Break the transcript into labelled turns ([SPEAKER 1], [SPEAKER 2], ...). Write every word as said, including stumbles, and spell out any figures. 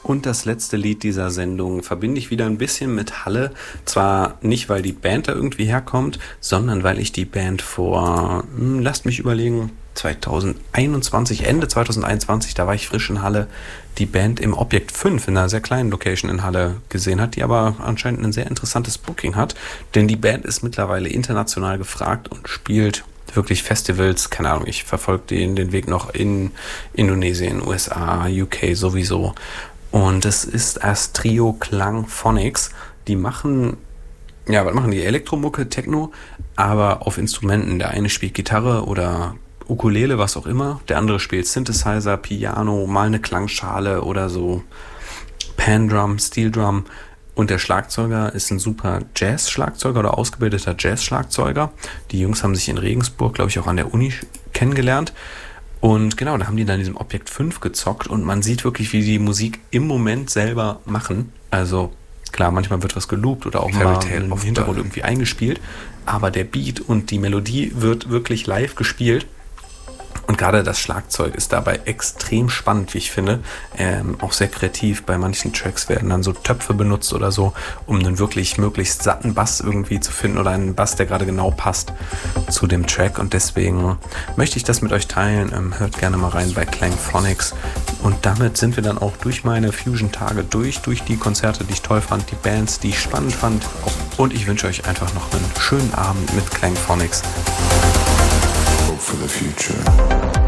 [SPEAKER 1] Und das letzte Lied dieser Sendung verbinde ich wieder ein bisschen mit Halle. Zwar nicht, weil die Band da irgendwie herkommt, sondern weil ich die Band vor, hm, lasst mich überlegen, zwanzig einundzwanzig, Ende zwanzig einundzwanzig, da war ich frisch in Halle, die Band im Objekt fünf in einer sehr kleinen Location in Halle gesehen hat, die aber anscheinend ein sehr interessantes Booking hat, denn die Band ist mittlerweile international gefragt und spielt wirklich Festivals, keine Ahnung, ich verfolge den, den Weg noch in Indonesien, U S A, U K sowieso. Und es ist das Trio Klangphonics. Die machen, ja, was machen die? Elektromucke, Techno, aber auf Instrumenten. Der eine spielt Gitarre oder Ukulele, was auch immer. Der andere spielt Synthesizer, Piano, mal eine Klangschale oder so Pan-Drum, Steel-Drum. Und der Schlagzeuger ist ein super Jazz-Schlagzeuger oder ausgebildeter Jazz-Schlagzeuger. Die Jungs haben sich in Regensburg, glaube ich, auch an der Uni kennengelernt. Und genau, da haben die dann in diesem Objekt fünf gezockt und man sieht wirklich, wie die Musik im Moment selber machen. Also klar, manchmal wird was geloopt oder auch mal im Hintergrund irgendwie eingespielt, aber der Beat und die Melodie wird wirklich live gespielt. Und gerade das Schlagzeug ist dabei extrem spannend, wie ich finde. Ähm, auch sehr kreativ. Bei manchen Tracks werden dann so Töpfe benutzt oder so, um einen wirklich möglichst satten Bass irgendwie zu finden oder einen Bass, der gerade genau passt zu dem Track. Und deswegen möchte ich das mit euch teilen. Ähm, hört gerne mal rein bei Klangphonics. Und damit sind wir dann auch durch meine Fusion-Tage durch, durch die Konzerte, die ich toll fand, die Bands, die ich spannend fand. Und ich wünsche euch einfach noch einen schönen Abend mit Klangphonics.
[SPEAKER 2] For the future.